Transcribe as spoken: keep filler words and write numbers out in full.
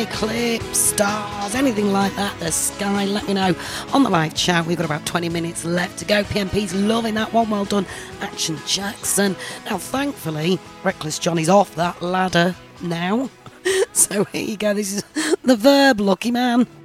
clips, stars, anything like that, the sky, let me know on the live chat. We've got about twenty minutes left to go. P M P's loving that one, well done, Action Jackson. Now thankfully Reckless Johnny's off that ladder now, so here you go, this is the Verb, lucky man.